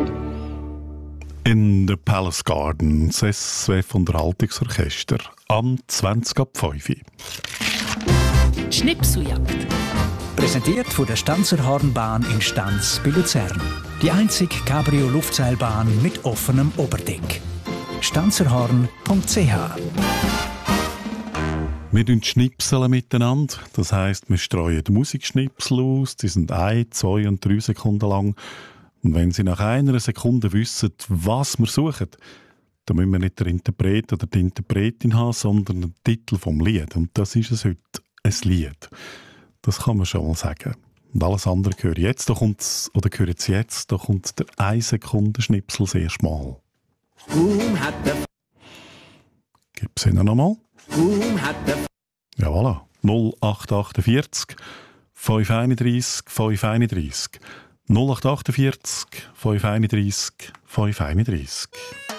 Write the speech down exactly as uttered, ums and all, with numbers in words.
In the Palace Gardens, S W F-Unterhaltungsorchester, am zwanzig ab fünf. Schnipseljagd. Präsentiert von der Stanzer Hornbahn in Stanz bei Luzern. Die einzige Cabrio-Luftseilbahn mit offenem Oberdeck. stanzerhorn punkt c h. Wir schnipseln schnipseln miteinander. Das heisst, wir streuen Musikschnipsel aus. Die sind ein, zwei und drei Sekunden lang. Und wenn Sie nach einer Sekunde wissen, was wir suchen, dann müssen wir nicht den Interpret oder die Interpretin haben, sondern den Titel vom Lied. Und das ist es heute, ein Lied. Das kann man schon mal sagen. Und alles andere höre ich jetzt, da kommt's, oder hören Sie jetzt, da kommt der ein Sekunden Schnipsel das erste Mal. Gib's Ihnen noch mal. Ja, voilà. null acht achtundvierzig fünf einunddreißig fünf einunddreißig null acht achtundvierzig fünf einunddreißig fünf einunddreißig.